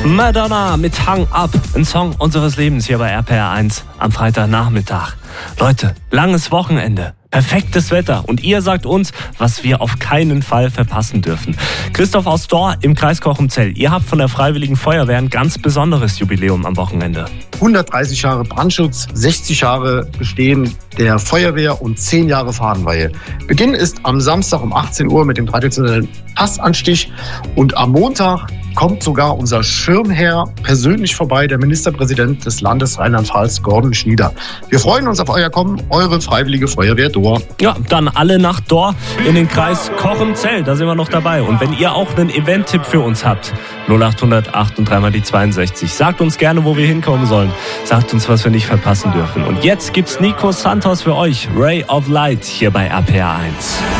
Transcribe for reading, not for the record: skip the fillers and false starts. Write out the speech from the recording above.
Madonna mit Hang Up, ein Song unseres Lebens hier bei RPR 1 am Freitagnachmittag. Leute, langes Wochenende, perfektes Wetter und ihr sagt uns, was wir auf keinen Fall verpassen dürfen. Christoph aus Dor im Kreis Cochem-Zell, ihr habt von der Freiwilligen Feuerwehr ein ganz besonderes Jubiläum am Wochenende. 130 Jahre Brandschutz, 60 Jahre Bestehen der Feuerwehr und 10 Jahre Fahnenweihe. Beginn ist am Samstag um 18 Uhr mit dem traditionellen Passanstich und am Montag kommt sogar unser Schirmherr persönlich vorbei, der Ministerpräsident des Landes Rheinland-Pfalz, Gordon Schnieder. Wir freuen uns auf euer Kommen, eure Freiwillige Feuerwehr Dor. Ja, dann alle nach Dor in den Kreis Cochem-Zell, da sind wir noch dabei. Und wenn ihr auch einen Event-Tipp für uns habt, 0800 8 und 3 mal die 62. Sagt uns gerne, wo wir hinkommen sollen. Sagt uns, was wir nicht verpassen dürfen. Und jetzt gibt's Nico Santos für euch, Ray of Light, hier bei RPR 1.